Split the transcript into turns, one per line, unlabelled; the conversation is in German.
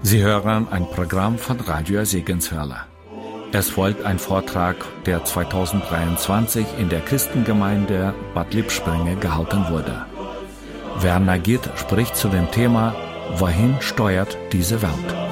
Sie hören ein Programm von Radio Segenswelle. Es folgt ein Vortrag, der 2023 in der Christengemeinde Bad Lippspringe gehalten wurde. Werner Gitt spricht zu dem Thema: Wohin steuert diese Welt?